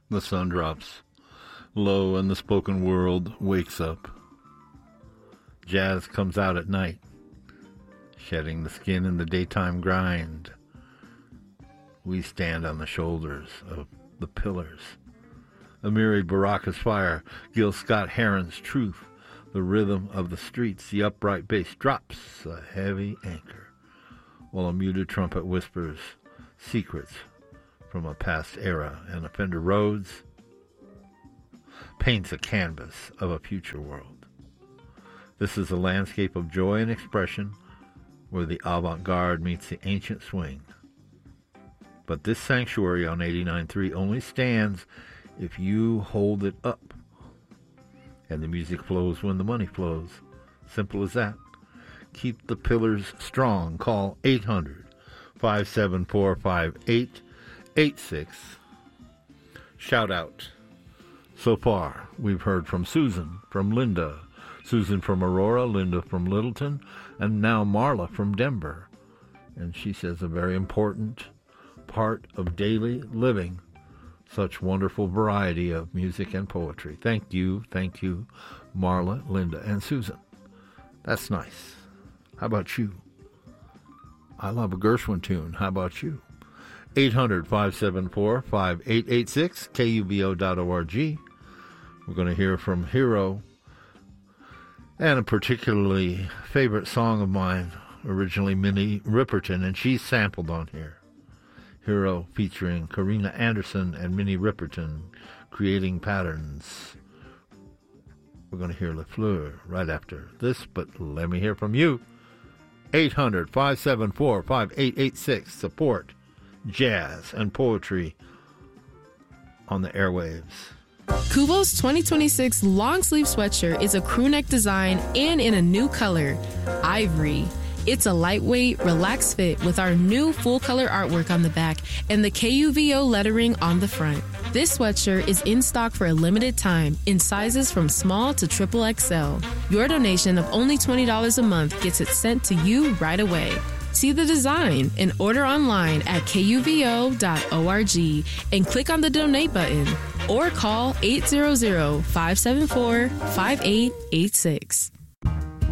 The sun drops low and the spoken world wakes up. Jazz comes out at night, shedding the skin in the daytime grind. We stand on the shoulders of the pillars. Amiri Baraka's fire, Gil Scott-Heron's truth, the rhythm of the streets, the upright bass drops a heavy anchor, while a muted trumpet whispers secrets from a past era, and Fender Rhodes paints a canvas of a future world. This is a landscape of joy and expression where the avant-garde meets the ancient swing. But this sanctuary on 89.3 only stands if you hold it up. And the music flows when the money flows. Simple as that. Keep the pillars strong. Call 800-574-5886. Shout out. So far, we've heard from Susan, from Linda, Susan from Aurora, Linda from Littleton, and now Marla from Denver. And she says a very important part of daily living, such wonderful variety of music and poetry. Thank you, Marla, Linda, and Susan. That's nice. How about you? I love a Gershwin tune. How about you? 800-574-5886, KUBO.org. We're going to hear from Hero, and a particularly favorite song of mine, originally Minnie Riperton, and she's sampled on here. Hero featuring Karina Anderson and Minnie Riperton, Creating Patterns. We're going to hear Le Fleur right after this, but let me hear from you. 800-574-5886. Support jazz and poetry on the airwaves. Kubo's 2026 long sleeve sweatshirt is a crew neck design and in a new color, ivory. It's a lightweight, relaxed fit with our new full-color artwork on the back and the KUVO lettering on the front. This sweatshirt is in stock for a limited time in sizes from small to XXL. Your donation of only $20 a month gets it sent to you right away. See the design and order online at KUVO.org and click on the donate button or call 800-574-5886.